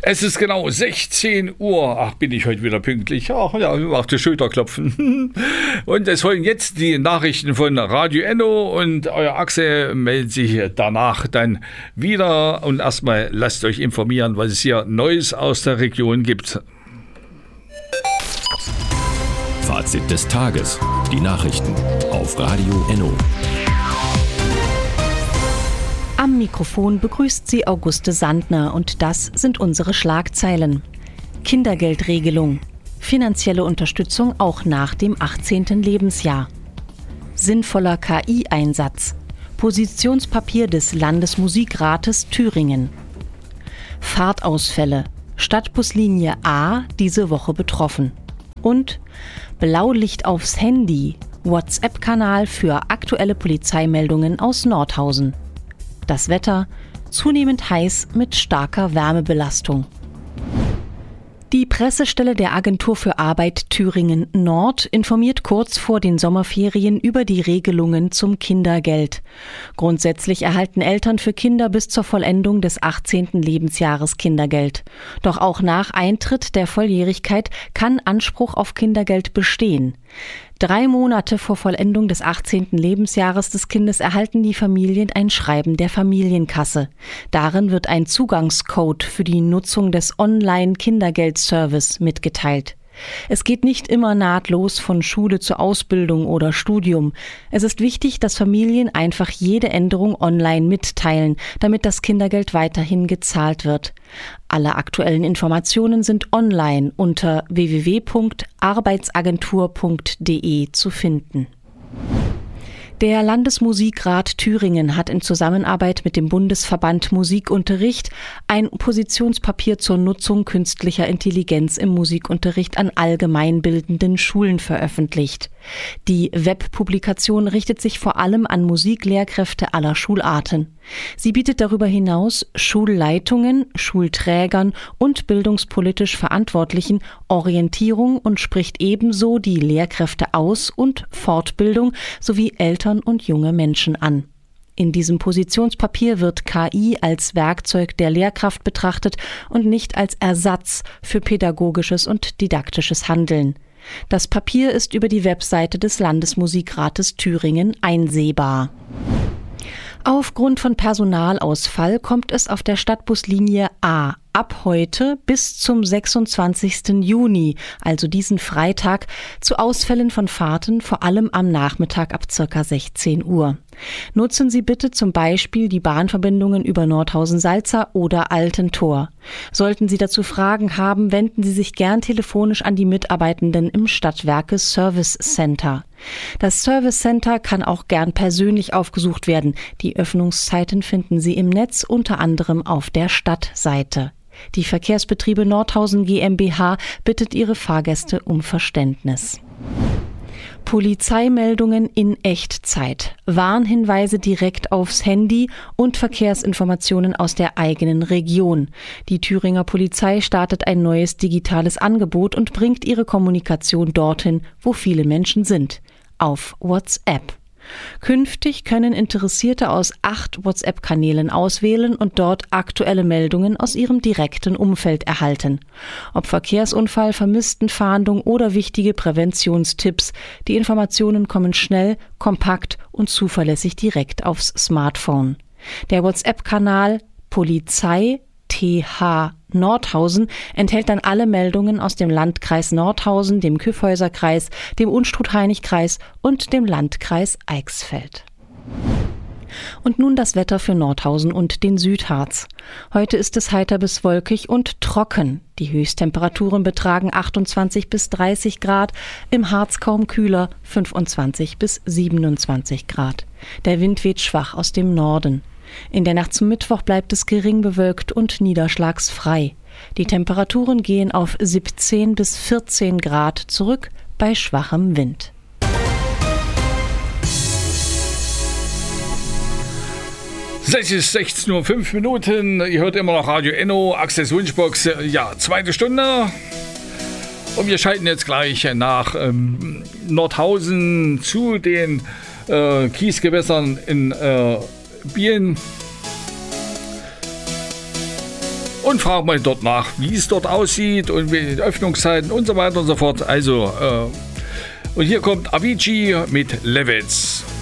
Es ist genau 16 Uhr. Ach, bin ich heute wieder pünktlich. Ach ja, macht die Schulterklopfen. Und es folgen jetzt die Nachrichten von Radio Enno und euer Axel meldet sich danach dann wieder. Und erstmal lasst euch informieren, was es hier Neues aus der Region gibt. Fazit des Tages. Die Nachrichten auf Radio Enno. Am Mikrofon begrüßt sie Auguste Sandner und das sind unsere Schlagzeilen. Kindergeldregelung. Finanzielle Unterstützung auch nach dem 18. Lebensjahr. Sinnvoller KI-Einsatz. Positionspapier des Landesmusikrates Thüringen. Fahrtausfälle. Stadtbuslinie A diese Woche betroffen. Und Blaulicht aufs Handy. WhatsApp-Kanal für aktuelle Polizeimeldungen aus Nordhausen. Das Wetter zunehmend heiß mit starker Wärmebelastung. Die Pressestelle der Agentur für Arbeit Thüringen Nord informiert kurz vor den Sommerferien über die Regelungen zum Kindergeld. Grundsätzlich erhalten Eltern für Kinder bis zur Vollendung des 18. Lebensjahres Kindergeld. Doch auch nach Eintritt der Volljährigkeit kann Anspruch auf Kindergeld bestehen. 3 Monate vor Vollendung des 18. Lebensjahres des Kindes erhalten die Familien ein Schreiben der Familienkasse. Darin wird ein Zugangscode für die Nutzung des Online-Kindergeldservice mitgeteilt. Es geht nicht immer nahtlos von Schule zur Ausbildung oder Studium. Es ist wichtig, dass Familien einfach jede Änderung online mitteilen, damit das Kindergeld weiterhin gezahlt wird. Alle aktuellen Informationen sind online unter www.arbeitsagentur.de zu finden. Der Landesmusikrat Thüringen hat in Zusammenarbeit mit dem Bundesverband Musikunterricht ein Positionspapier zur Nutzung künstlicher Intelligenz im Musikunterricht an allgemeinbildenden Schulen veröffentlicht. Die Webpublikation richtet sich vor allem an Musiklehrkräfte aller Schularten. Sie bietet darüber hinaus Schulleitungen, Schulträgern und bildungspolitisch Verantwortlichen Orientierung und spricht ebenso die Lehrkräfte aus- und Fortbildung sowie Eltern und junge Menschen an. In diesem Positionspapier wird KI als Werkzeug der Lehrkraft betrachtet und nicht als Ersatz für pädagogisches und didaktisches Handeln. Das Papier ist über die Webseite des Landesmusikrates Thüringen einsehbar. Aufgrund von Personalausfall kommt es auf der Stadtbuslinie A ab heute bis zum 26. Juni, also diesen Freitag, zu Ausfällen von Fahrten, vor allem am Nachmittag ab ca. 16 Uhr. Nutzen Sie bitte zum Beispiel die Bahnverbindungen über Nordhausen-Salza oder Altentor. Sollten Sie dazu Fragen haben, wenden Sie sich gern telefonisch an die Mitarbeitenden im Stadtwerke Service Center. Das Service Center kann auch gern persönlich aufgesucht werden. Die Öffnungszeiten finden Sie im Netz, unter anderem auf der Stadtseite. Die Verkehrsbetriebe Nordhausen GmbH bittet ihre Fahrgäste um Verständnis. Polizeimeldungen in Echtzeit, Warnhinweise direkt aufs Handy und Verkehrsinformationen aus der eigenen Region. Die Thüringer Polizei startet ein neues digitales Angebot und bringt ihre Kommunikation dorthin, wo viele Menschen sind, auf WhatsApp. Künftig können Interessierte aus 8 WhatsApp-Kanälen auswählen und dort aktuelle Meldungen aus ihrem direkten Umfeld erhalten. Ob Verkehrsunfall, Vermisstenfahndung oder wichtige Präventionstipps, die Informationen kommen schnell, kompakt und zuverlässig direkt aufs Smartphone. Der WhatsApp-Kanal Polizei TH Nordhausen enthält dann alle Meldungen aus dem Landkreis Nordhausen, dem Kyffhäuserkreis, dem Unstrut-Hainich-Kreis und dem Landkreis Eichsfeld. Und nun das Wetter für Nordhausen und den Südharz. Heute ist es heiter bis wolkig und trocken. Die Höchsttemperaturen betragen 28 bis 30 Grad, im Harz kaum kühler, 25 bis 27 Grad. Der Wind weht schwach aus dem Norden. In der Nacht zum Mittwoch bleibt es gering bewölkt und niederschlagsfrei. Die Temperaturen gehen auf 17 bis 14 Grad zurück bei schwachem Wind. Es ist 16:05 Uhr. Ihr hört immer noch Radio Enno, Axels Wunschbox, ja, 2. Stunde. Und wir schalten jetzt gleich nach Nordhausen zu den Kiesgewässern in Bielen. und frag mal dort nach, wie es dort aussieht und wie die Öffnungszeiten und so weiter und so fort. Also, und hier kommt Avicii mit Levitz.